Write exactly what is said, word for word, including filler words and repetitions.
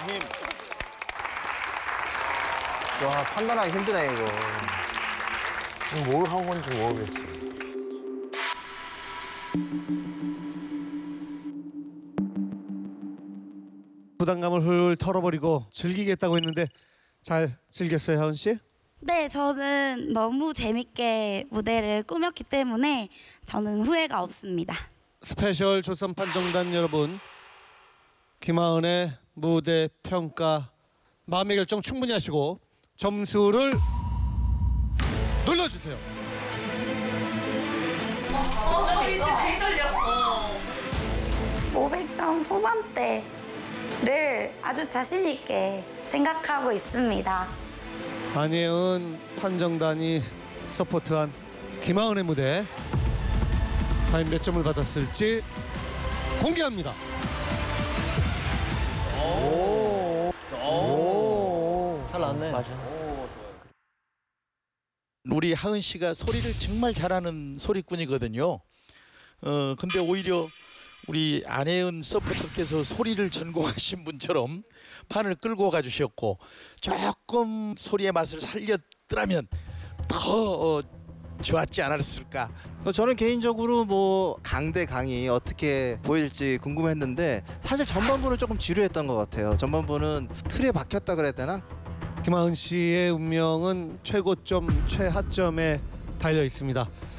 힘. 와, 판단하기 힘드네, 이거. 지금 뭘 하고 건지 모르겠어. 부담감을 훌훌 털어버리고 즐기겠다고 했는데 잘 즐겼어요, 하은 씨? 네, 저는 너무 재밌게 무대를 꾸몄기 때문에 저는 후회가 없습니다. 스페셜 조선 판정단 여러분, 김하은의 무대 평가 마음의 결정 충분히 하시고 점수를 눌러주세요. 오백 점 후반대를 아주 자신 있게 생각하고 있습니다. 안예은 판정단이 서포트한 김하은의 무대 과연 몇 점을 받았을지 공개합니다. 잘 나왔네. 맞아. 우리 하은 씨가 소리를 정말 잘하는 소리꾼이거든요. 어 근데 오히려 우리 안혜은 서포터께서 소리를 전공하신 분처럼 판을 끌고 가주셨고 조금 소리의 맛을 살렸더라면 더 어, 좋았지 않았을까. 저는 개인적으로 뭐 강대 강이 어떻게 보일지 궁금했는데 사실 전반부는 조금 지루했던 것 같아요. 전반부는 틀에 박혔다 그래야 되나? 김하은 씨의 운명은 최고점, 최하점에 달려 있습니다.